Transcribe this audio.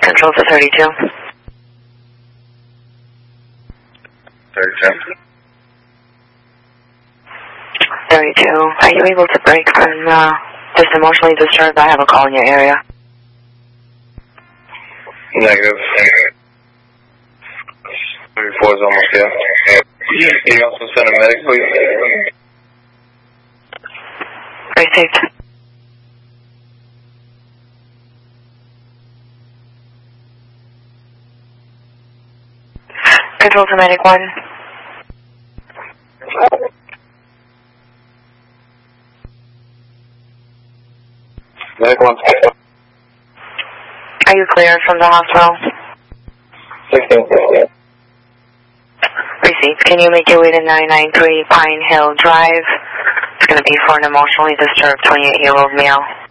Control to 32. 32. 32. Are you able to break from this emotionally disturbed? I have a call in your area. Negative. 34 is almost here. Can you also send a medic, please? Received. Control to medic 1. Medic 1. Are you clear from the hospital? 16. Received. Can you make your way to 993 Pine Hill Drive? It's going to be for an emotionally disturbed 28-year-old male.